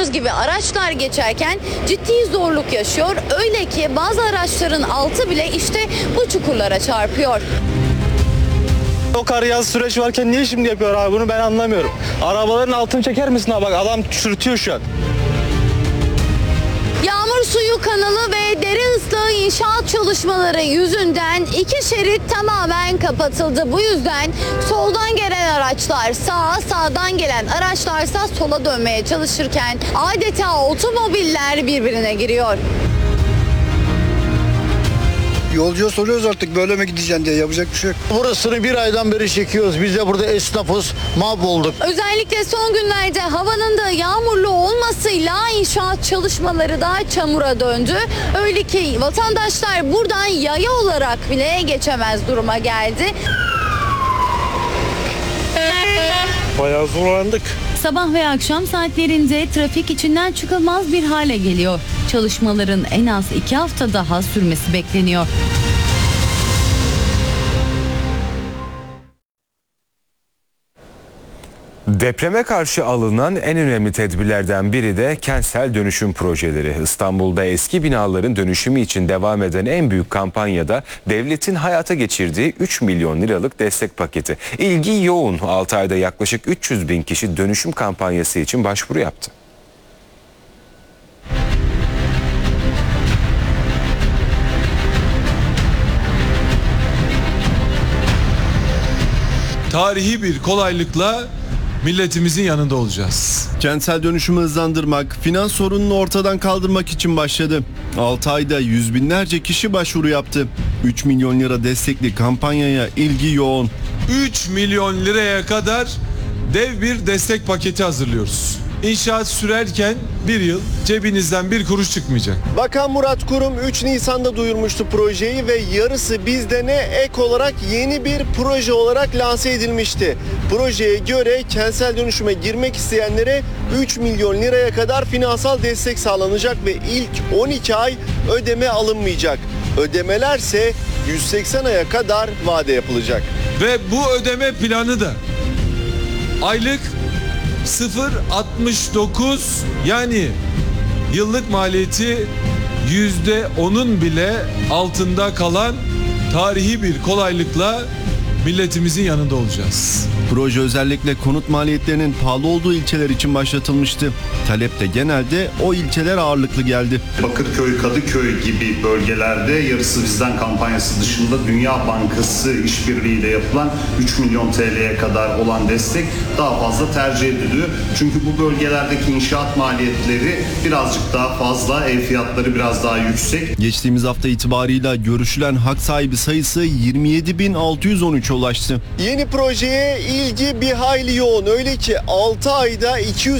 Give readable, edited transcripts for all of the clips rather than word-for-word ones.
gördüğünüz gibi araçlar geçerken ciddi zorluk yaşıyor. Öyle ki bazı araçların altı bile işte bu çukurlara çarpıyor. O kar yaz süreç varken niye şimdi yapıyor abi bunu ben anlamıyorum. Arabaların altını çeker misin abi? Bak adam sürtüyor şu an. Yağmur suyu kanalı ve dere ıslığı inşaat çalışmaları yüzünden iki şerit tamamen kapatıldı. Bu yüzden soldan gelen araçlar sağa, sağdan gelen araçlarsa sola dönmeye çalışırken adeta otomobiller birbirine giriyor. Yolcuya soruyoruz artık böyle mi gideceksin diye, yapacak bir şey yok. Burasını bir aydan beri çekiyoruz. Biz de burada esnafız, mahvolduk. Özellikle son günlerde havanın da yağmurlu olmasıyla inşaat çalışmaları da çamura döndü. Öyle ki vatandaşlar buradan yaya olarak bile geçemez duruma geldi. Bayağı zorlandık. Sabah ve akşam saatlerinde trafik içinden çıkılmaz bir hale geliyor. Çalışmaların en az 2 hafta daha sürmesi bekleniyor. Depreme karşı alınan en önemli tedbirlerden biri de kentsel dönüşüm projeleri. İstanbul'da eski binaların dönüşümü için devam eden en büyük kampanyada devletin hayata geçirdiği 3 milyon liralık destek paketi. İlgi yoğun. 6 ayda yaklaşık 300 bin kişi dönüşüm kampanyası için başvuru yaptı. Tarihi bir kolaylıkla milletimizin yanında olacağız. Kentsel dönüşümü hızlandırmak, finans sorununu ortadan kaldırmak için başladı. 6 ayda yüz binlerce kişi başvuru yaptı. 3 milyon lira destekli kampanyaya ilgi yoğun. 3 milyon liraya kadar dev bir destek paketi hazırlıyoruz. İnşaat sürerken bir yıl cebinizden bir kuruş çıkmayacak. Bakan Murat Kurum 3 Nisan'da duyurmuştu projeyi ve yarısı bizde ne ek olarak yeni bir proje olarak lanse edilmişti. Projeye göre kentsel dönüşüme girmek isteyenlere 3 milyon liraya kadar finansal destek sağlanacak ve ilk 12 ay ödeme alınmayacak. Ödemelerse 180 aya kadar vade yapılacak. Ve bu ödeme planı da aylık 0,69 yani yıllık maliyeti %10'un bile altında kalan tarihi bir kolaylıkla milletimizin yanında olacağız. Proje özellikle konut maliyetlerinin pahalı olduğu ilçeler için başlatılmıştı. Talep de genelde o ilçeler ağırlıklı geldi. Bakırköy, Kadıköy gibi bölgelerde yarısı bizden kampanyası dışında Dünya Bankası işbirliğiyle yapılan 3 milyon TL'ye kadar olan destek daha fazla tercih ediliyor. Çünkü bu bölgelerdeki inşaat maliyetleri birazcık daha fazla, ev fiyatları biraz daha yüksek. Geçtiğimiz hafta itibarıyla görüşülen hak sahibi sayısı 27.613'e ulaştı. Yeni projeye ilgi bir hayli yoğun. Öyle ki 6 ayda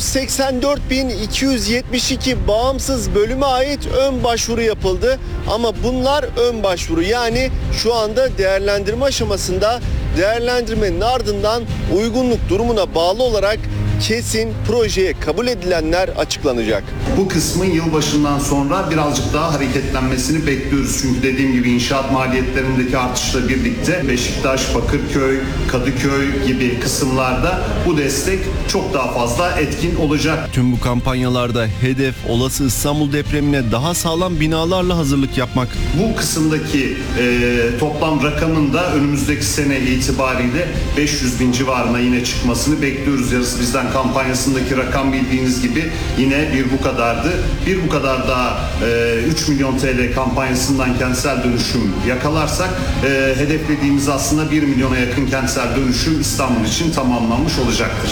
284.272 bağımsız bölüme ait ön başvuru yapıldı. Ama bunlar ön başvuru, yani şu anda değerlendirme aşamasında. Değerlendirmenin ardından uygunluk durumuna bağlı olarak kesin projeye kabul edilenler açıklanacak. Bu kısmın yılbaşından sonra birazcık daha hareketlenmesini bekliyoruz. Çünkü dediğim gibi inşaat maliyetlerindeki artışla birlikte Beşiktaş, Bakırköy, Kadıköy gibi kısımlarda bu destek çok daha fazla etkin olacak. Tüm bu kampanyalarda hedef olası İstanbul depremine daha sağlam binalarla hazırlık yapmak. Bu kısımdaki toplam rakamın da önümüzdeki sene itibariyle 500 bin civarına yine çıkmasını bekliyoruz. Yarısı bizden kampanyasındaki rakam bildiğiniz gibi yine bir bu kadardı. Bir bu kadar daha 3 milyon TL kampanyasından kentsel dönüşüm yakalarsak hedeflediğimiz aslında 1 milyona yakın kentsel dönüşüm İstanbul için tamamlanmış olacaktır.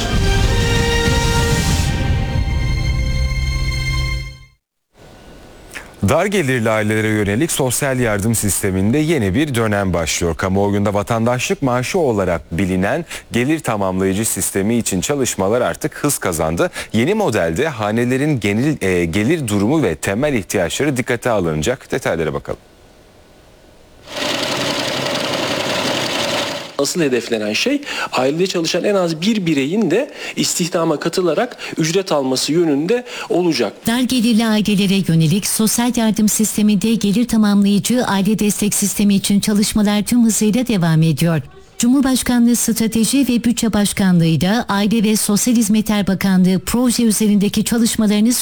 Dar gelirli ailelere yönelik sosyal yardım sisteminde yeni bir dönem başlıyor. Kamuoyunda vatandaşlık maaşı olarak bilinen gelir tamamlayıcı sistemi için çalışmalar artık hız kazandı. Yeni modelde hanelerin gelir durumu ve temel ihtiyaçları dikkate alınacak. Detaylara bakalım. Asıl hedeflenen şey ailede çalışan en az bir bireyin de istihdama katılarak ücret alması yönünde olacak. Dar gelirli ailelere yönelik sosyal yardım sisteminde gelir tamamlayıcı aile destek sistemi için çalışmalar tüm hızıyla devam ediyor. Cumhurbaşkanlığı Strateji ve Bütçe Başkanlığı ile Aile ve Sosyal Hizmetler Bakanlığı proje üzerindeki çalışmalarını